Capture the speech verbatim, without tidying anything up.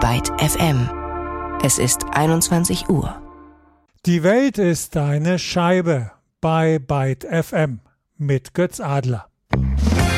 Byte F M. Es ist einundzwanzig Uhr. Die Welt ist eine Scheibe bei Byte F M mit Götz Adler.